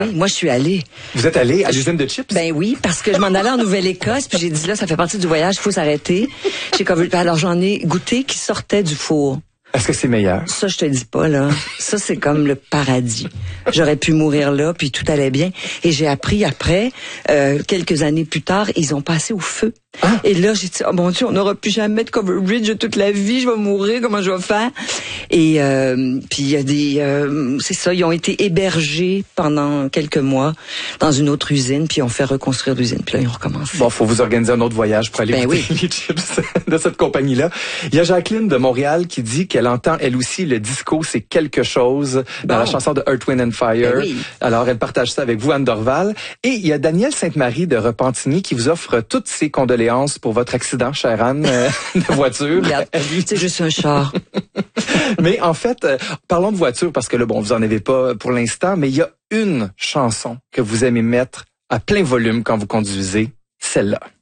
Moi, je suis allée. Vous êtes allée à l'usine de chips? Ben oui, parce que je m'en allais en Nouvelle-Écosse, puis j'ai dit là, ça fait partie du voyage, il faut s'arrêter. Alors j'en ai goûté qui sortait du four. Est-ce que c'est meilleur? Ça, je te dis pas, là. Ça, c'est comme le paradis. J'aurais pu mourir là, puis tout allait bien. Et j'ai appris après, quelques années plus tard, ils ont passé au feu. Ah. Et là, j'ai dit, oh mon Dieu, on n'aura plus jamais de Covered Bridge toute la vie, je vais mourir, comment je vais faire? Et puis il y a des... c'est ça, ils ont été hébergés pendant quelques mois dans une autre usine, puis ils ont fait reconstruire l'usine, puis là, ils ont recommencé. Bon, faut vous organiser un autre voyage pour aller goûter les chips de cette compagnie-là. Il y a Jacqueline de Montréal qui dit qu'elle entend, elle aussi, le disco, c'est quelque chose, dans la chanson de Earth, Wind and Fire. Oui. Alors, elle partage ça avec vous, Anne Dorval. Et il y a Danielle Sainte-Marie de Repentigny qui vous offre toutes ses condoléances pour votre accident, chère Anne, de voiture. C'est juste un char. Mais en fait, parlons de voiture parce que là, bon, vous en avez pas pour l'instant, mais il y a une chanson que vous aimez mettre à plein volume quand vous conduisez, celle-là.